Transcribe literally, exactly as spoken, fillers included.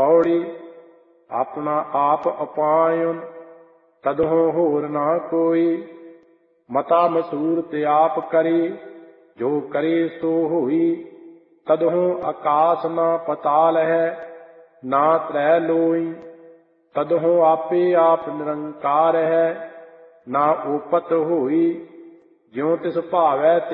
पौड़ी। अपना आप अपायुन तदहों होर ना कोई। मता मसूरत आप करी जो करे सो होई। तदहों आकाश ना पताल है ना त्रै लोई। तदहों आपे आप निरंकार है ना ओपत होई। ज्यों तिस भावै